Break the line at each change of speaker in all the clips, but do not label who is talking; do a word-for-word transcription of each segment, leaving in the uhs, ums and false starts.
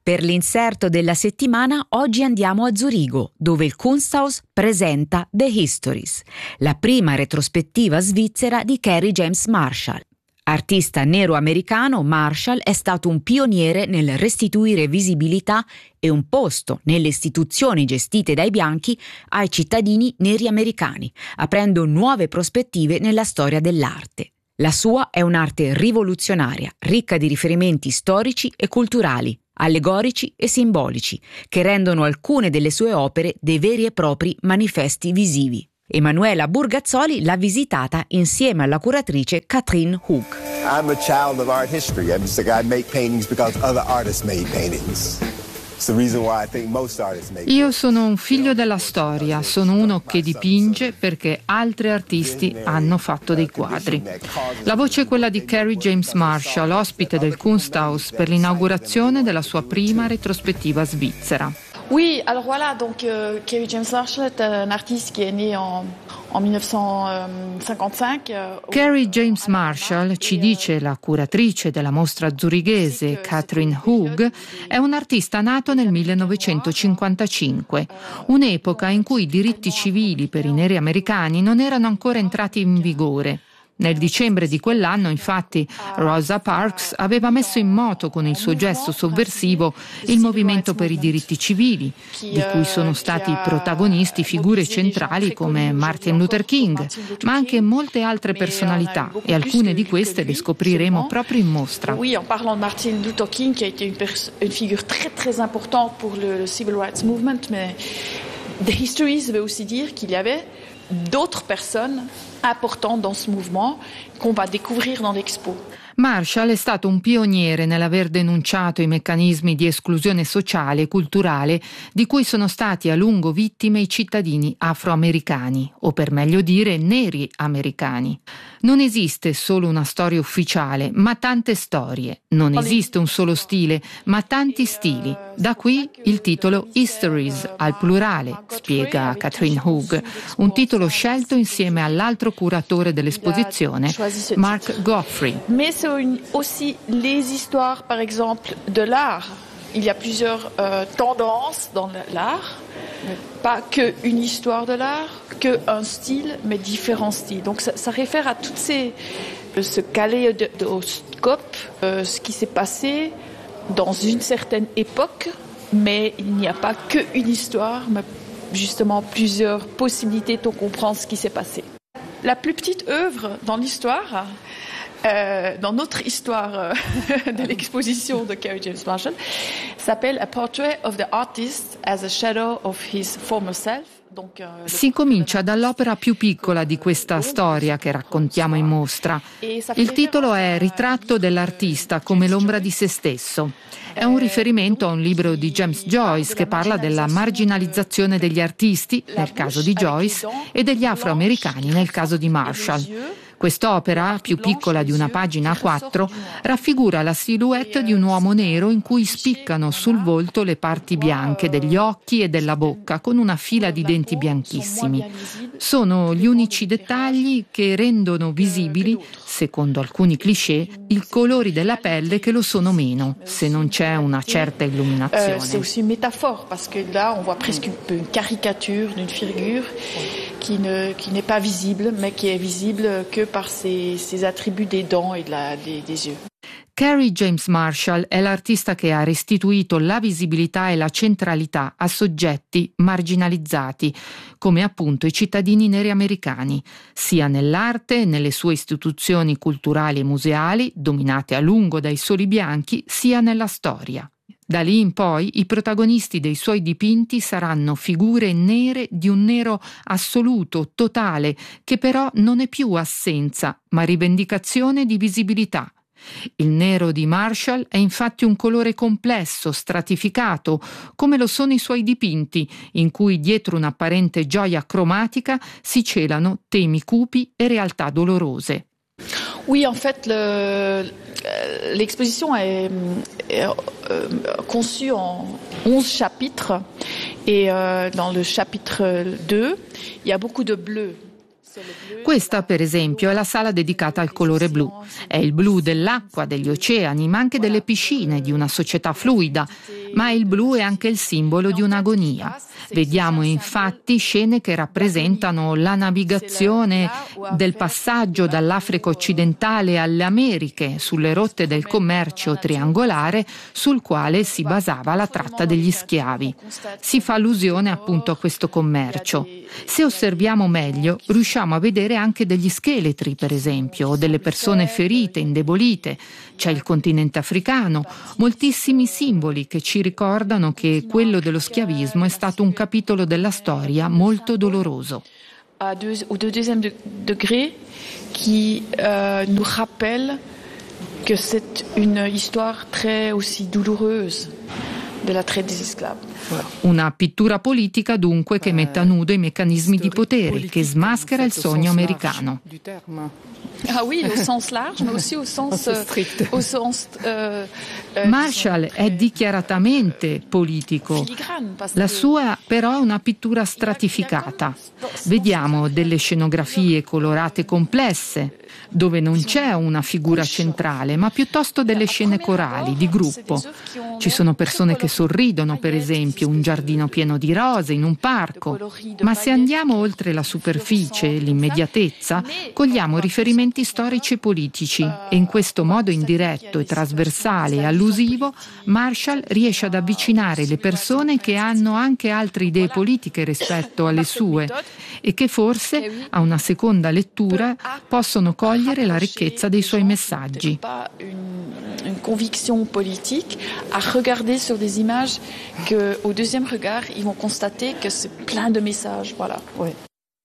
Per l'inserto della settimana oggi andiamo a Zurigo, dove il Kunsthaus presenta The Histories, la prima retrospettiva svizzera di Kerry James Marshall. Artista nero-americano, Marshall è stato un pioniere nel restituire visibilità e un posto nelle istituzioni gestite dai bianchi ai cittadini neri americani, aprendo nuove prospettive nella storia dell'arte. La sua è un'arte rivoluzionaria, ricca di riferimenti storici e culturali, allegorici e simbolici, che rendono alcune delle sue opere dei veri e propri manifesti visivi. Emanuela Burgazzoli l'ha visitata insieme alla curatrice Catherine Hug.
I'm a child of art history. I'm just like I make paintings because other artists made paintings.
Io sono un figlio della storia, sono uno che dipinge perché altri artisti hanno fatto dei quadri. La voce è quella di Kerry James Marshall, ospite del Kunsthaus per l'inaugurazione della sua prima retrospettiva svizzera.
Oui, alors voilà, donc euh, Kerry James Marshall est un artiste qui est né en, en millenovecentocinquantacinque. Euh,
Kerry James Marshall, ci dice la curatrice della mostra zurighese Catherine Hug, è un artista nato nel millenovecentocinquantacinque, un'epoca in cui i diritti civili per i neri americani non erano ancora entrati in vigore. Nel dicembre di quell'anno, infatti, Rosa Parks aveva messo in moto con il suo gesto sovversivo il movimento per i diritti civili, di cui sono stati protagonisti figure centrali come Martin Luther King, ma anche molte altre personalità, e alcune di queste le scopriremo proprio in mostra.
Oui, en parlant de Martin Luther King, qui a été une, pers- une figure très très importante pour le, le Civil Rights Movement, mais The Histories veut aussi dire qu'il y avait d'autres personnes importantes dans ce mouvement qu'on va découvrir dans l'expo.
Marshall è stato un pioniere nell'aver denunciato i meccanismi di esclusione sociale e culturale di cui sono stati a lungo vittime i cittadini afroamericani, o per meglio dire neri americani. Non esiste solo una storia ufficiale, ma tante storie. Non esiste un solo stile, ma tanti stili. Da qui il titolo Histories, al plurale, spiega Catherine Hug, un titolo scelto insieme all'altro curatore dell'esposizione, Mark Goffrey.
Aussi les histoires, par exemple, de l'art. Il y a plusieurs euh, tendances dans l'art, pas qu'une histoire de l'art, qu'un style, mais différents styles. Donc ça, ça réfère à toutes ces, ce kaléidoscope, euh, ce qui s'est passé dans une certaine époque, mais il n'y a pas qu'une histoire, mais justement plusieurs possibilités pour comprendre ce qui s'est passé. La plus petite œuvre dans l'histoire, Euh, dans notre histoire euh, de l'exposition de Kerry James Marshall, s'appelle A Portrait of the Artist as a Shadow of His Former Self. Donc, euh,
si comincia dall'opera più piccola di questa storia che raccontiamo in mostra. Il titolo è Ritratto dell'artista come l'ombra di se stesso. È un riferimento a un libro di James Joyce che parla della marginalizzazione degli artisti, nel caso di Joyce, e degli afroamericani, nel caso di Marshall. Quest'opera, più piccola di una pagina a quattro, raffigura la silhouette di un uomo nero in cui spiccano sul volto le parti bianche degli occhi e della bocca, con una fila di denti bianchissimi. Sono gli unici dettagli che rendono visibili, secondo alcuni cliché, i colori della pelle che lo sono meno, se non c'è una certa illuminazione.
Euh, c'est aussi une métaphore, parce que là, on voit presque une caricature d'une figure qui ne, qui n'est pas visible, mais qui est visible que par ses, ses attributs des dents et de la, des, des yeux.
Kerry James Marshall è l'artista che ha restituito la visibilità e la centralità a soggetti marginalizzati, come appunto i cittadini neri americani, sia nell'arte, nelle sue istituzioni culturali e museali, dominate a lungo dai soli bianchi, sia nella storia. Da lì in poi i protagonisti dei suoi dipinti saranno figure nere di un nero assoluto, totale, che però non è più assenza, ma rivendicazione di visibilità. Il nero di Marshall è infatti un colore complesso, stratificato, come lo sono i suoi dipinti, in cui dietro un'apparente gioia cromatica si celano temi cupi e realtà dolorose.
Oui, en fait, le, l'exposition est, est euh, conçue en onze chapitres et euh, dans le chapitre deux, il y a beaucoup de bleu.
Questa, per esempio, è la sala dedicata al colore blu. È il blu dell'acqua, degli oceani, ma anche delle piscine, di una società fluida. Ma il blu è anche il simbolo di un'agonia. Vediamo infatti scene che rappresentano la navigazione del passaggio dall'Africa occidentale alle Americhe sulle rotte del commercio triangolare sul quale si basava la tratta degli schiavi. Si fa allusione appunto a questo commercio. Se osserviamo meglio, riusciamo a vedere anche degli scheletri, per esempio, o delle persone ferite, indebolite. C'è il continente africano, moltissimi simboli che ci ricordano che quello dello schiavismo è stato un capitolo della storia molto doloroso.
À deux, au deuxième degré, qui euh, nous rappelle que c'est une histoire très aussi douloureuse della traite des esclaves.
Una pittura politica dunque che mette a nudo i meccanismi di potere, che smaschera il sogno americano.
Ah oui, au sens large, ma aussi au sens strict. Au sens, euh, euh,
Marshall è dichiaratamente politico. La sua però è una pittura stratificata. Vediamo delle scenografie colorate complesse, dove non c'è una figura centrale, ma piuttosto delle scene corali, di gruppo. Ci sono persone che sorridono, per esempio, un giardino pieno di rose in un parco. Ma se andiamo oltre la superficie e l'immediatezza, cogliamo riferimenti storici e politici e in questo modo indiretto e trasversale e allusivo Marshall riesce ad avvicinare le persone che hanno anche altre idee politiche rispetto alle sue e che forse a una seconda lettura possono cogliere la ricchezza dei suoi messaggi.
Une conviction politique à regarder sur des images que au deuxième regard ils vont constater que c'est plein de messages, voilà. Ouais.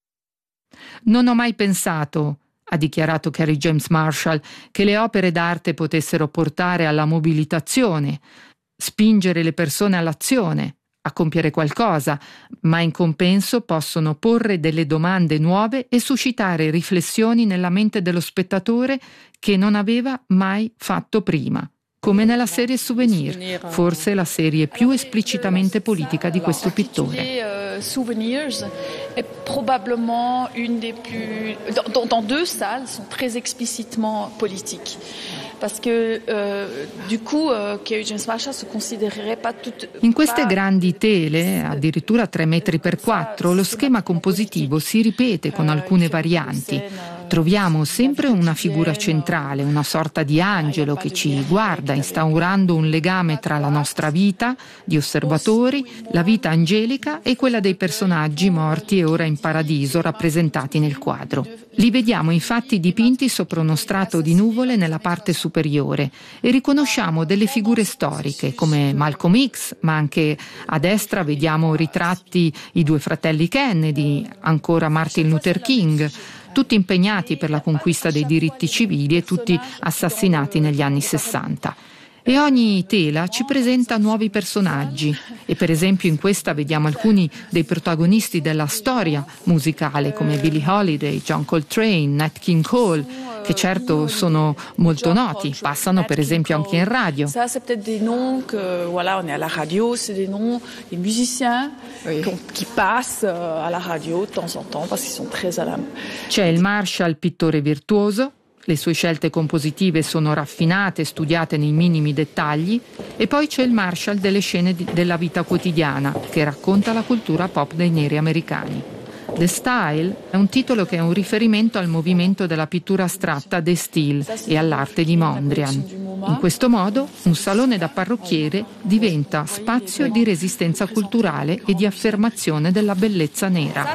Non ho mai pensato, ha dichiarato Kerry James Marshall, che le opere d'arte potessero portare alla mobilitazione, spingere le persone all'azione, a compiere qualcosa, ma in compenso possono porre delle domande nuove e suscitare riflessioni nella mente dello spettatore che non aveva mai fatto prima. Come nella serie Souvenir, forse la serie più esplicitamente politica di questo pittore.
Souvenirs est probablement une des plus dans, dans deux salles sont très explicitement politiques. Parce que euh, du coup euh, Kerry James Marshall se considérerait pas toute.
In queste grandi tele, addirittura tre metri per quattro, lo schema compositivo si ripete con alcune varianti. Troviamo sempre una figura centrale, una sorta di angelo che ci guarda, instaurando un legame tra la nostra vita di osservatori, la vita angelica e quella dei personaggi morti e ora in paradiso rappresentati nel quadro. Li vediamo infatti dipinti sopra uno strato di nuvole nella parte superiore e riconosciamo delle figure storiche come Malcolm X, ma anche a destra vediamo ritratti i due fratelli Kennedy, ancora Martin Luther King, tutti impegnati per la conquista dei diritti civili e tutti assassinati negli anni sessanta. E ogni tela ci presenta nuovi personaggi e per esempio in questa vediamo alcuni dei protagonisti della storia musicale come Billie Holiday, John Coltrane, Nat King Cole, che certo sono molto noti, passano per esempio anche in radio.
Ça c'est peut-être des noms que voilà, on est à la radio, c'est des noms des musiciens oui. qui passent à la radio de temps en temps parce qu'ils sont très à la.
C'è il Marshall pittore virtuoso. Le sue scelte compositive sono raffinate, studiate nei minimi dettagli, e poi c'è il Marshall delle scene di, della vita quotidiana, che racconta la cultura pop dei neri americani. The Style è un titolo che è un riferimento al movimento della pittura astratta De Stijl e all'arte di Mondrian. In questo modo, un salone da parrucchiere diventa spazio di resistenza culturale e di affermazione della bellezza nera.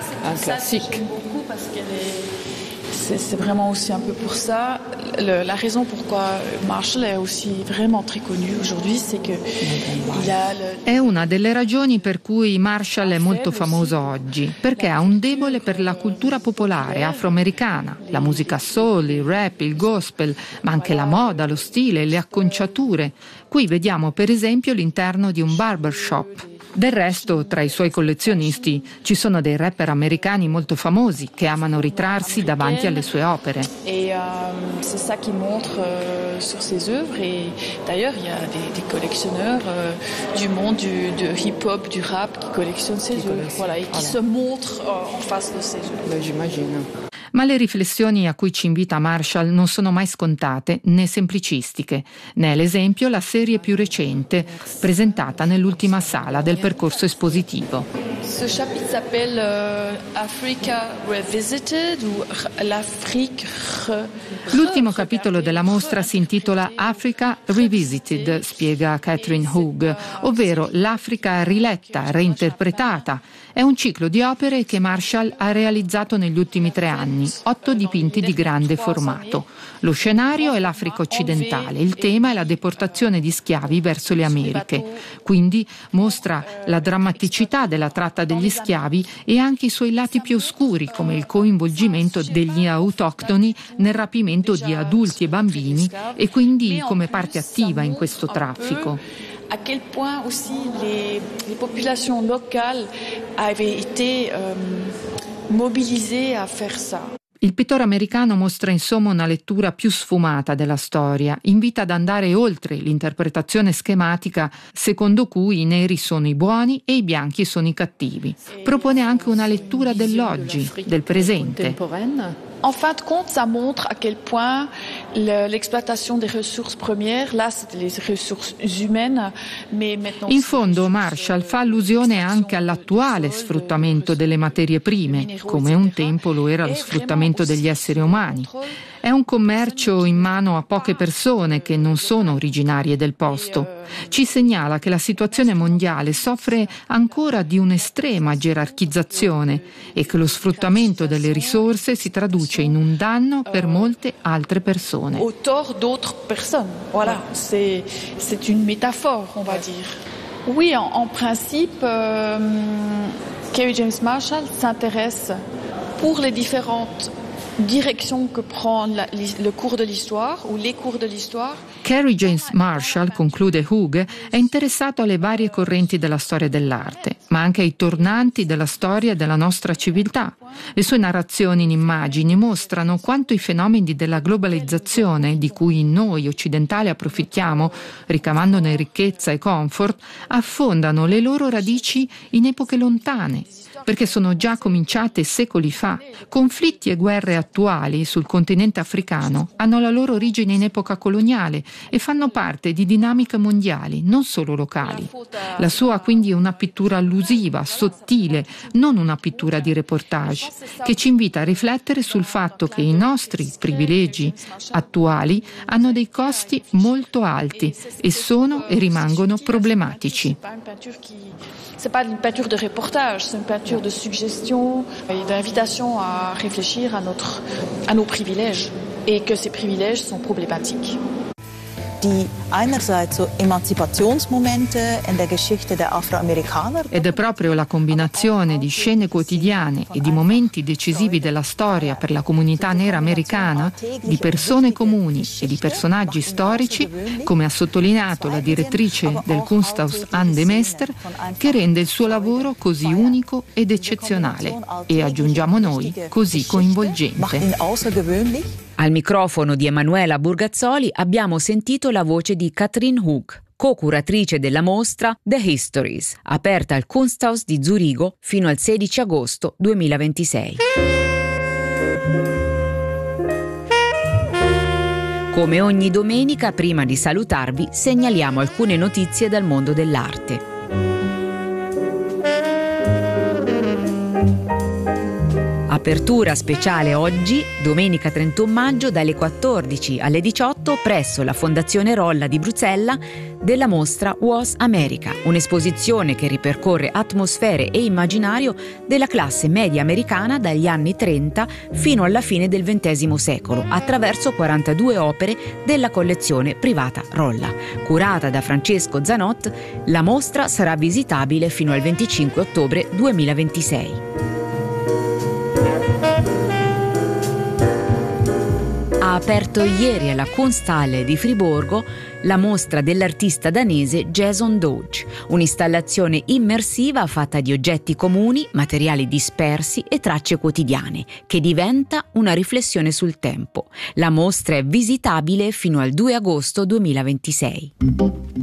C'est, c'est vraiment aussi un peu pour ça. Le, la raison pourquoi Marshall est aussi vraiment très connu aujourd'hui, c'est que il a le...
È una delle ragioni per cui Marshall è molto famoso oggi, perché ha un debole per la cultura popolare afroamericana, la musica soul, il rap, il gospel, ma anche la moda, lo stile, le acconciature. Qui vediamo per esempio l'interno di un barbershop. Del resto, tra i suoi collezionisti ci sono dei rapper americani molto famosi che amano ritrarsi davanti alle sue opere.
Et euh, c'est ça qui montre euh, sur ses œuvres. Et d'ailleurs, il y a des, des collectionneurs euh, du monde du, du hip-hop, du rap qui collectionnent ses œuvres, voilà, et qui se montrent euh, en face de ses œuvres.
J'imagine. Ma le riflessioni a cui ci invita Marshall non sono mai scontate né semplicistiche. Ne è l'esempio la serie più recente, presentata nell'ultima sala del percorso espositivo.
Ce chapitre s'appelle euh, Africa Revisited ou l'Afrique re...
L'ultimo capitolo della mostra si intitola Africa Revisited, spiega Catherine Hoog, ovvero l'Africa riletta, reinterpretata. È un ciclo di opere che Marshall ha realizzato negli ultimi tre anni, otto dipinti di grande formato. Lo scenario è l'Africa occidentale, il tema è la deportazione di schiavi verso le Americhe. Quindi mostra la drammaticità della tratta degli schiavi e anche i suoi lati più oscuri, come il coinvolgimento degli autoctoni nel rapimento di adulti e bambini e quindi come parte attiva in questo traffico.
À quel point aussi les, les populations locales avaient été euh, mobilisées à faire ça.
Il pittore americano mostra insomma una lettura più sfumata della storia, invita ad andare oltre l'interpretazione schematica secondo cui i neri sono i buoni e i bianchi sono i cattivi. Propone anche una lettura dell'oggi, del presente.
En fin de compte, ça montre à quel point le, l'exploitation des ressources premières, là c'était les ressources humaines, mais maintenant...
In fondo Marshall fa allusione anche all'attuale sfruttamento delle materie prime, come un tempo lo era lo sfruttamento degli esseri umani. È un commercio in mano a poche persone che non sono originarie del posto. Ci segnala che la situazione mondiale soffre ancora di un'estrema gerarchizzazione e che lo sfruttamento delle risorse si traduce in un danno per molte altre persone.
Au tort d'autres personnes. Voilà, c'est, c'est une métaphore, on va dire. Oui, en, en principe, euh, Kerry James Marshall s'intéresse pour les différentes direction que prend la, le cours de l'histoire ou les cours de l'histoire.
Kerry James Marshall, conclude Hoog, è interessato alle varie correnti della storia dell'arte, ma anche ai tornanti della storia della nostra civiltà. Le sue narrazioni in immagini mostrano quanto i fenomeni della globalizzazione, di cui noi occidentali approfittiamo, ricavandone ricchezza e comfort, affondano le loro radici in epoche lontane, perché sono già cominciate secoli fa. Conflitti e guerre attuali sul continente africano hanno la loro origine in epoca coloniale e fanno parte di dinamiche mondiali, non solo locali. La sua quindi è una pittura allusiva, sottile, non una pittura di reportage, che ci invita a riflettere sul fatto che i nostri privilegi attuali hanno dei costi molto alti e sono e rimangono problematici.
C'est pas une peinture de reportage, c'est une peinture de suggestion et d'invitation à réfléchir à notre, à nos privilèges et que ces privilèges sont problématiques.
Die einerseits so Emanzipationsmomente in der Geschichte der Afroamerikaner.
Ed è proprio la combinazione di scene quotidiane e di momenti decisivi della storia per la comunità nera americana, di persone comuni e di personaggi storici, come ha sottolineato la direttrice del Kunsthaus Anne de Meester, che rende il suo lavoro così unico ed eccezionale e, aggiungiamo noi, così coinvolgente.
Al microfono di Emanuela Burgazzoli abbiamo sentito la voce di Catherine Hoog, co-curatrice della mostra The Histories, aperta al Kunsthaus di Zurigo fino al sedici agosto duemilaventisei. Come ogni domenica, prima di salutarvi, segnaliamo alcune notizie dal mondo dell'arte. Apertura speciale oggi, domenica trentuno maggio, dalle quattordici alle diciotto presso la Fondazione Rolla di Bruxelles della mostra Was America, un'esposizione che ripercorre atmosfere e immaginario della classe media americana dagli anni trenta fino alla fine del ventesimo secolo, attraverso quarantadue opere della collezione privata Rolla. Curata da Francesco Zanot, la mostra sarà visitabile fino al venticinque ottobre duemilaventisei. Ha aperto ieri alla Kunsthalle di Friburgo la mostra dell'artista danese Jason Dodge, un'installazione immersiva fatta di oggetti comuni, materiali dispersi e tracce quotidiane, che diventa una riflessione sul tempo. La mostra è visitabile fino al due agosto duemilaventisei.